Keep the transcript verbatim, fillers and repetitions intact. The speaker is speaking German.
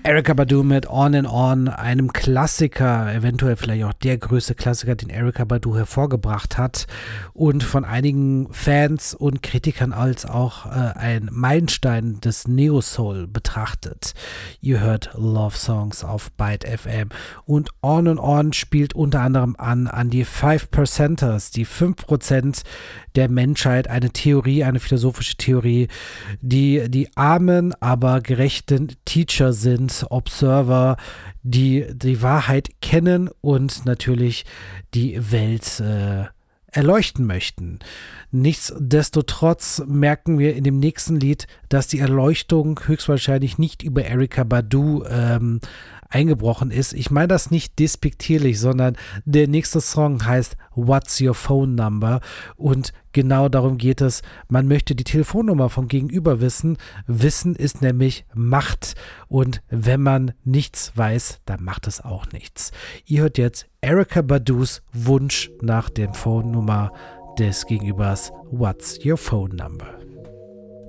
Erykah Badu mit On and On, einem Klassiker, eventuell vielleicht auch der größte Klassiker, den Erykah Badu hervorgebracht hat und von einigen Fans und Kritikern als auch äh, ein Meilenstein des Neo-Soul betrachtet. Ihr hört Love Songs auf Byte F M und On and On spielt unter anderem an an die Five Percenters, die fünf Prozent der Menschheit, eine Theorie, eine philosophische Theorie, die die armen, aber gerechten Teacher sind, Observer, die die Wahrheit kennen und natürlich die Welt äh, erleuchten möchten. Nichtsdestotrotz merken wir in dem nächsten Lied, dass die Erleuchtung höchstwahrscheinlich nicht über Erykah Badu ähm, eingebrochen ist. Ich meine das nicht despektierlich, sondern der nächste Song heißt What's Your Phone Number und genau darum geht es. Man möchte die Telefonnummer vom Gegenüber wissen. Wissen ist nämlich Macht und wenn man nichts weiß, dann macht es auch nichts. Ihr hört jetzt Erykah Badus Wunsch nach der Phone-Nummer des Gegenübers. What's Your Phone Number?